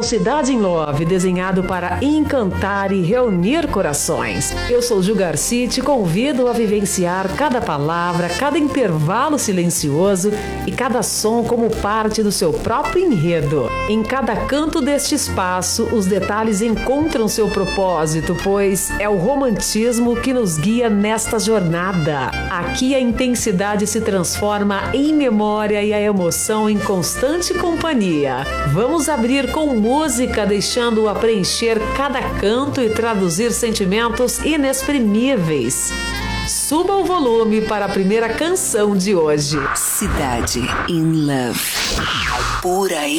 Cidade in Love, desenhado para encantar e reunir corações. Eu sou Ju Garcia e te convido a vivenciar cada palavra, cada intervalo silencioso e cada som como parte do seu próprio enredo. Em cada canto deste espaço, os detalhes encontram seu propósito, pois é o romantismo que nos guia nesta jornada. Aqui a intensidade se transforma em memória e a emoção em constante companhia. Vamos abrir com música, deixando-a preencher cada canto e traduzir sentimentos inexprimíveis. Suba o volume para a primeira canção de hoje. Cidade in Love. Pura